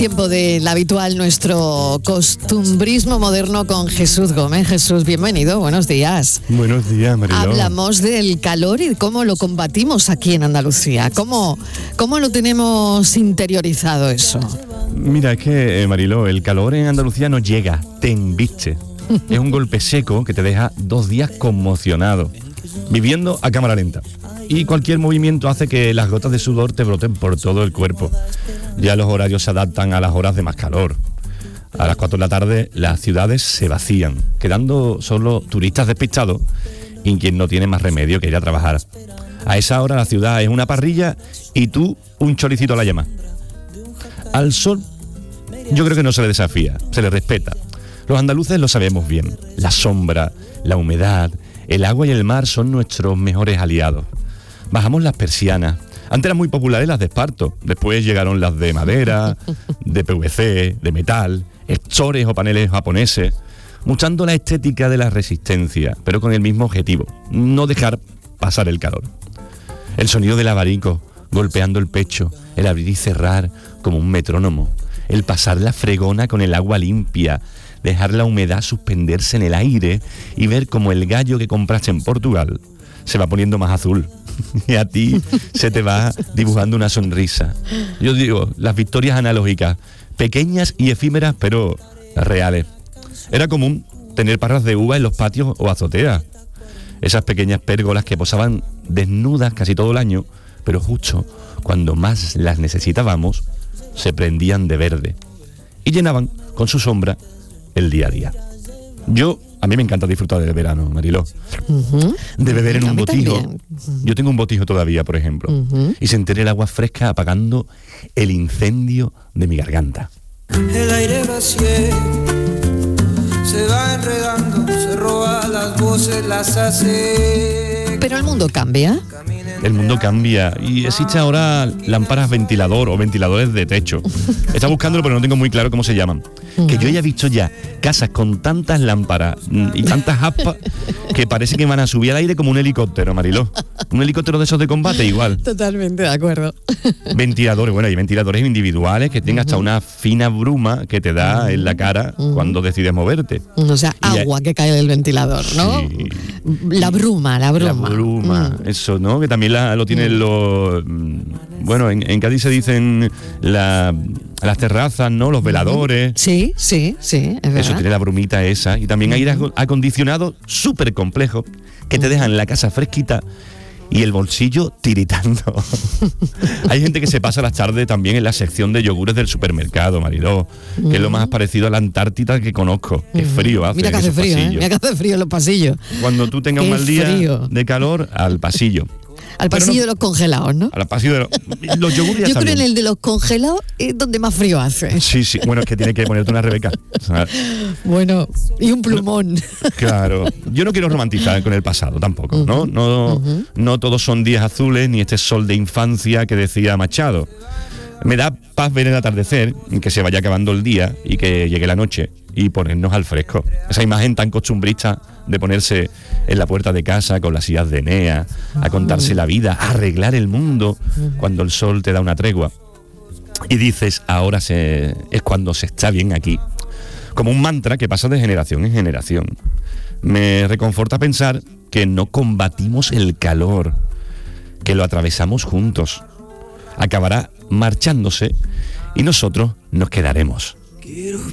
Tiempo del habitual, nuestro costumbrismo moderno con Jesús Gómez. Jesús, bienvenido, buenos días. Buenos días, Mariló. Hablamos del calor y cómo lo combatimos aquí en Andalucía. ¿Cómo lo tenemos interiorizado eso? Mira, es que, Mariló, el calor en Andalucía no llega, te embiste. Es un golpe seco que te deja 2 días conmocionado, viviendo a cámara lenta. Y cualquier movimiento hace que las gotas de sudor te broten por todo el cuerpo. Ya los horarios se adaptan a las horas de más calor. A las 4 de la tarde las ciudades se vacían, quedando solo turistas despistados y quien no tiene más remedio que ir a trabajar. A esa hora la ciudad es una parrilla y tú un choricito a la llama. Al sol yo creo que no se le desafía, se le respeta. Los andaluces lo sabemos bien. La sombra, la humedad, el agua y el mar son nuestros mejores aliados. Bajamos las persianas. Antes eran muy populares las de esparto, después llegaron las de madera, de PVC, de metal, estores o paneles japoneses, mostrando la estética de la resistencia, pero con el mismo objetivo, no dejar pasar el calor. El sonido del abanico golpeando el pecho, el abrir y cerrar como un metrónomo, el pasar la fregona con el agua limpia, dejar la humedad suspenderse en el aire y ver como el gallo que compraste en Portugal se va poniendo más azul y a ti se te va dibujando una sonrisa. Yo digo, las victorias analógicas, pequeñas y efímeras, pero reales. Era común tener parras de uva en los patios o azoteas. Esas pequeñas pérgolas que posaban desnudas casi todo el año, pero justo cuando más las necesitábamos, se prendían de verde y llenaban con su sombra el día a día. A mí me encanta disfrutar del verano, Mariló. De beber en un botijo. Yo tengo un botijo todavía, por ejemplo. Y sentir el agua fresca apagando el incendio de mi garganta. El aire vacío se va enredando, se roba las voces, las hace. Pero el mundo cambia. El mundo cambia y existe ahora lámparas ventilador o ventiladores de techo. Está buscándolo pero no tengo muy claro cómo se llaman. Que yo haya visto ya casas con tantas lámparas y tantas aspas que parece que van a subir al aire como un helicóptero, Mariló. Un helicóptero de esos de combate igual. Totalmente de acuerdo. Ventiladores, bueno, hay ventiladores individuales que tienen hasta una fina bruma que te da en la cara cuando decides moverte. O sea, agua que cae del ventilador, ¿no? Sí. La bruma. La bruma, eso, ¿no? Que también lo tienen los... Bueno, en Cádiz se dicen las terrazas, ¿no? Los veladores. Sí, es verdad. Eso tiene la brumita esa. Y también hay aire acondicionado súper complejo que te dejan la casa fresquita y el bolsillo tiritando. Hay gente que se pasa las tardes también en la sección de yogures del supermercado, Mariló, que es lo más parecido a la Antártida que conozco. Qué frío hace. Mira que hace frío, mira que hace frío en los pasillos. Cuando tú tengas un mal día de calor, al pasillo. Al pasillo de los congelados, ¿no? Al pasillo de los yogures ya. Yo creo en el de los congelados es donde más frío hace. Sí, bueno, es que tiene que ponerte una Rebeca. Bueno, y un plumón. Claro, yo no quiero romantizar con el pasado tampoco, ¿no? No todos son días azules ni este sol de infancia que decía Machado. Me da paz ver el atardecer, que se vaya acabando el día y que llegue la noche y ponernos al fresco. Esa imagen tan costumbrista de ponerse en la puerta de casa con las sillas de Enea, a contarse la vida, a arreglar el mundo cuando el sol te da una tregua. Y dices, ahora es cuando se está bien aquí. Como un mantra que pasa de generación en generación. Me reconforta pensar que no combatimos el calor, que lo atravesamos juntos. Acabará marchándose y nosotros nos quedaremos.